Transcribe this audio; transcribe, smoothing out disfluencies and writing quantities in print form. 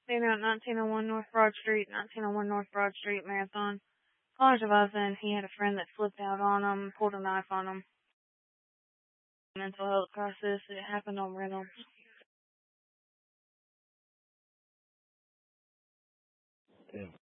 Staying out 1901 North Broad Street, 1901 North Broad Street Marathon. College of Ozan, he had a friend that flipped out on him, pulled a knife on him. Mental health crisis. It happened on Reynolds. Damn.